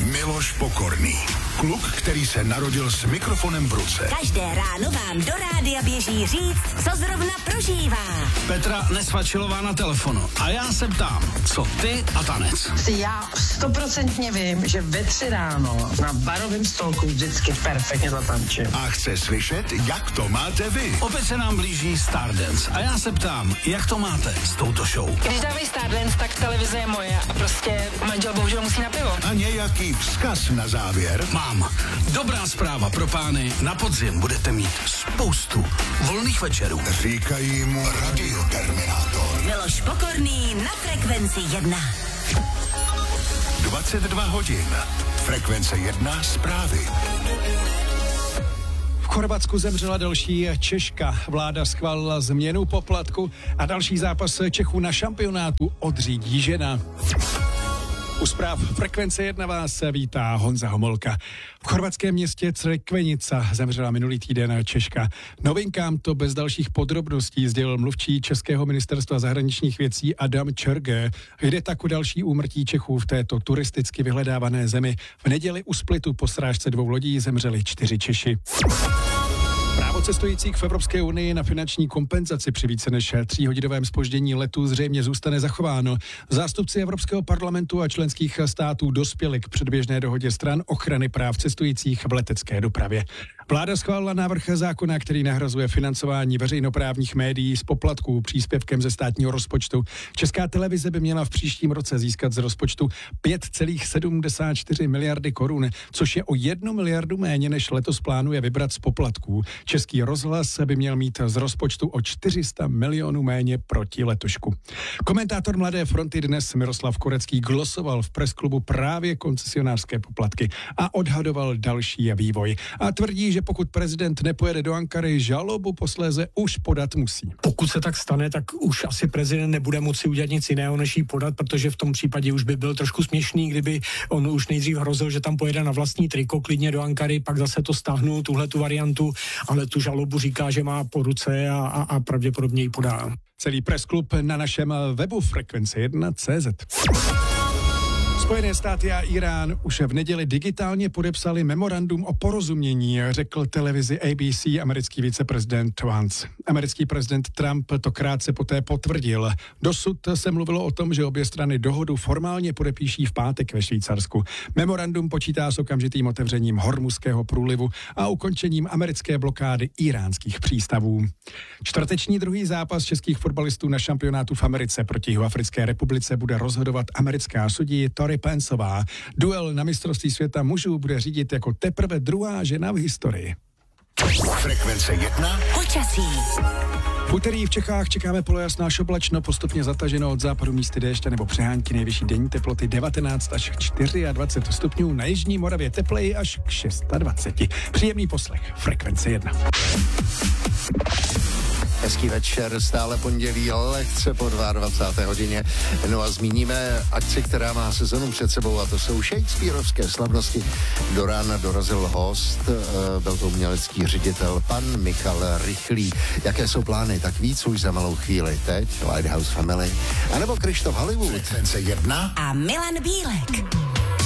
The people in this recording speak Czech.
Miloš Pokorný. Kluk, který se narodil s mikrofonem v ruce. Každé ráno vám do rádia běží říct, co zrovna prožívá. Petra Nesvačilová na telefonu. A já se ptám, co ty a tanec? Já 100% vím, že ve 3 ráno na barovém stolku vždycky perfektně zatančím. A chce slyšet, jak to máte vy. Opět se nám blíží Stardance. A já se ptám, jak to máte s touto show? Když dávají Stardance, tak televize je moje a prostě manžel bohužel musí na pivo. A nějaký vzkaz na závěr? Mám. Dobrá zpráva pro pány. Na podzim budete mít spoustu volných večerů. Říkají mu Radioterminátor. Miloš Pokorný na Frekvenci 1. 22 hodin. Frekvence 1 zprávy. V Chorvatsku zemřela další Češka. Vláda schválila změnu poplatku a další zápas Čechů na šampionátu odřídí žena. U zpráv Frekvence 1 vás vítá Honza Homolka. V chorvatském městě Crikvenica zemřela minulý týden Češka. Novinkám to bez dalších podrobností sdělil mluvčí Českého ministerstva zahraničních věcí Adam Čerge. Jde tak o další úmrtí Čechů v této turisticky vyhledávané zemi. V neděli u Splitu po srážce 2 lodí zemřeli 4 Češi. Právo cestujících v Evropské unii na finanční kompenzaci při více než 3hodinovém zpoždění letu zřejmě zůstane zachováno. Zástupci Evropského parlamentu a členských států dospěli k předběžné dohodě stran ochrany práv cestujících v letecké dopravě. Vláda schválila návrh zákona, který nahrazuje financování veřejnoprávních médií z poplatků příspěvkem ze státního rozpočtu. Česká televize by měla v příštím roce získat z rozpočtu 5,74 miliardy korun, což je o 1 miliardu méně, než letos plánuje vybrat z poplatků. Český rozhlas by měl mít z rozpočtu o 400 milionů méně proti letošku. Komentátor Mladé fronty Dnes Miroslav Korecký glosoval v presklubu právě koncesionářské poplatky a odhadoval další vývoj. A tvrdí, že pokud prezident nepojede do Ankary, žalobu posléze už podat musí. Pokud se tak stane, tak už asi prezident nebude moci udělat nic jiného, než ji podat, protože v tom případě už by byl trošku směšný, kdyby on už nejdřív hrozil, že tam pojede na vlastní triko klidně do Ankary, pak zase to stáhnul, tuhletu variantu, ale tu žalobu říká, že má po ruce a pravděpodobně ji podá. Celý pressklub na našem webu Frekvence1.cz. Spojené státy a Irán už v neděli digitálně podepsali memorandum o porozumění, řekl televizi ABC americký viceprezident Vance. Americký prezident Trump to krátce poté potvrdil. Dosud se mluvilo o tom, že obě strany dohodu formálně podepíší v pátek ve Švýcarsku. Memorandum počítá s okamžitým otevřením Hormuzského průlivu a ukončením americké blokády iránských přístavů. Čtvrteční druhý zápas českých fotbalistů na šampionátu v Americe proti Jihoafrické republice bude rozhodovat americká sudí Tori Pensová. Duel na mistrovství světa mužů bude řídit jako teprve druhá žena v historii. Frekvence 1. Počasí. V úterý v Čechách čekáme polojasno až oblačno, postupně zataženo od západu místy déšť nebo přehánky, nejvyšší denní teploty 19 až 24 stupňů, na jižní Moravě tepleji až k 26. Příjemný poslech. Frekvence 1. Hezký večer, stále pondělí, lehce po 22. hodině. No a zmíníme akci, která má sezonu před sebou, a to jsou shakespearovské slavnosti. Do rána dorazil host, byl to umělecký ředitel pan Michal Rychlý. Jaké jsou plány, tak víc už za malou chvíli. Teď Lighthouse Family, anebo Krištof Hollywood. Frekvence 1 a Milan Bílek.